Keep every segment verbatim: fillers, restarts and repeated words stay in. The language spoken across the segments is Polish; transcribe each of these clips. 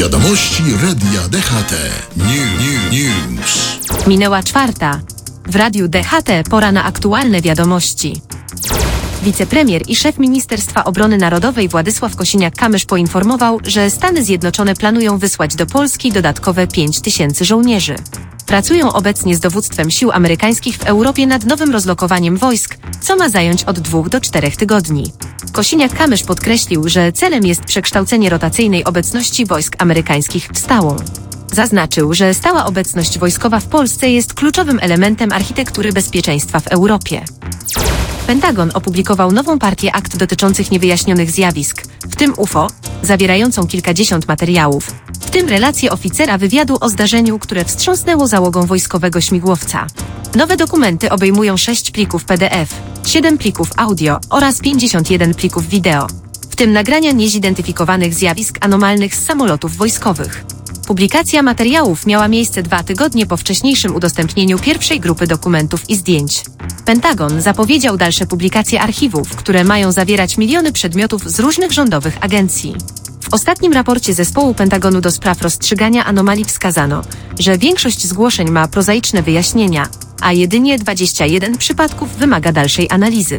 Wiadomości Radia D H T. New, new, news. Minęła czwarta. W Radiu D H T pora na aktualne wiadomości. Wicepremier i szef Ministerstwa Obrony Narodowej Władysław Kosiniak-Kamysz poinformował, że Stany Zjednoczone planują wysłać do Polski dodatkowe pięć tysięcy żołnierzy. Pracują obecnie z dowództwem sił amerykańskich w Europie nad nowym rozlokowaniem wojsk, co ma zająć od dwóch do czterech tygodni. Kosiniak-Kamysz podkreślił, że celem jest przekształcenie rotacyjnej obecności wojsk amerykańskich w stałą. Zaznaczył, że stała obecność wojskowa w Polsce jest kluczowym elementem architektury bezpieczeństwa w Europie. Pentagon opublikował nową partię akt dotyczących niewyjaśnionych zjawisk, w tym U F O, zawierającą kilkadziesiąt materiałów, w tym relacje oficera wywiadu o zdarzeniu, które wstrząsnęło załogą wojskowego śmigłowca. Nowe dokumenty obejmują sześć plików P D F, siedem plików audio oraz pięćdziesiąt jeden plików wideo, w tym nagrania niezidentyfikowanych zjawisk anomalnych z samolotów wojskowych. Publikacja materiałów miała miejsce dwa tygodnie po wcześniejszym udostępnieniu pierwszej grupy dokumentów i zdjęć. Pentagon zapowiedział dalsze publikacje archiwów, które mają zawierać miliony przedmiotów z różnych rządowych agencji. W ostatnim raporcie zespołu Pentagonu do spraw rozstrzygania anomalii wskazano, że większość zgłoszeń ma prozaiczne wyjaśnienia, a jedynie dwadzieścia jeden przypadków wymaga dalszej analizy.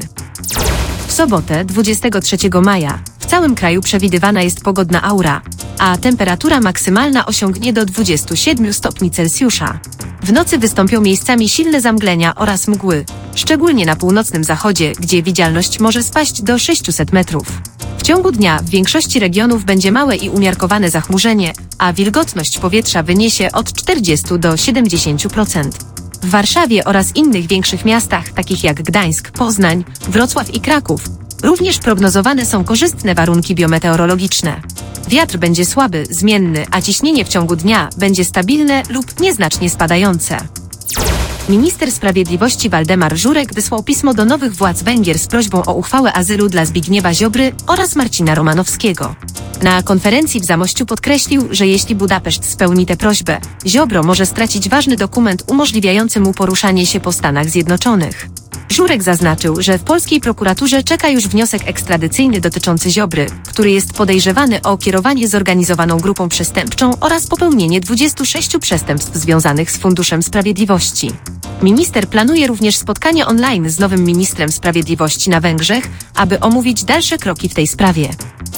W sobotę, dwudziestego trzeciego maja, w całym kraju przewidywana jest pogodna aura, a temperatura maksymalna osiągnie do dwudziestu siedmiu stopni Celsjusza. W nocy wystąpią miejscami silne zamglenia oraz mgły, szczególnie na północnym zachodzie, gdzie widzialność może spaść do sześciuset metrów. W ciągu dnia w większości regionów będzie małe i umiarkowane zachmurzenie, a wilgotność powietrza wyniesie od czterdziestu do siedemdziesięciu procent. W Warszawie oraz innych większych miastach, takich jak Gdańsk, Poznań, Wrocław i Kraków, również prognozowane są korzystne warunki biometeorologiczne. Wiatr będzie słaby, zmienny, a ciśnienie w ciągu dnia będzie stabilne lub nieznacznie spadające. Minister Sprawiedliwości Waldemar Żurek wysłał pismo do nowych władz Węgier z prośbą o uchwałę azylu dla Zbigniewa Ziobry oraz Marcina Romanowskiego. Na konferencji w Zamościu podkreślił, że jeśli Budapeszt spełni tę prośbę, Ziobro może stracić ważny dokument umożliwiający mu poruszanie się po Stanach Zjednoczonych. Żurek zaznaczył, że w polskiej prokuraturze czeka już wniosek ekstradycyjny dotyczący Ziobry, który jest podejrzewany o kierowanie zorganizowaną grupą przestępczą oraz popełnienie dwudziestu sześciu przestępstw związanych z Funduszem Sprawiedliwości. Minister planuje również spotkanie online z nowym ministrem sprawiedliwości na Węgrzech, aby omówić dalsze kroki w tej sprawie.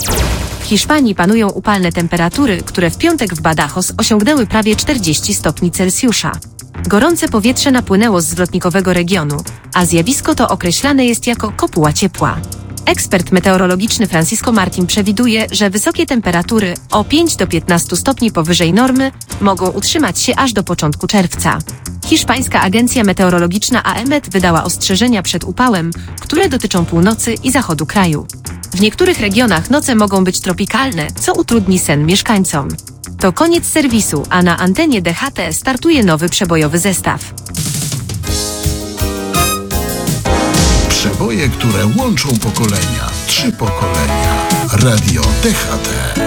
W Hiszpanii panują upalne temperatury, które w piątek w Badajoz osiągnęły prawie czterdzieści stopni Celsjusza. Gorące powietrze napłynęło z zlotnikowego regionu, a zjawisko to określane jest jako kopuła ciepła. Ekspert meteorologiczny Francisco Martin przewiduje, że wysokie temperatury o pięć do piętnastu stopni powyżej normy mogą utrzymać się aż do początku czerwca. Hiszpańska agencja meteorologiczna A E M E T wydała ostrzeżenia przed upałem, które dotyczą północy i zachodu kraju. W niektórych regionach noce mogą być tropikalne, co utrudni sen mieszkańcom. To koniec serwisu, a na antenie D H T startuje nowy przebojowy zestaw. Przeboje, które łączą pokolenia. Trzy pokolenia. Radio D H T.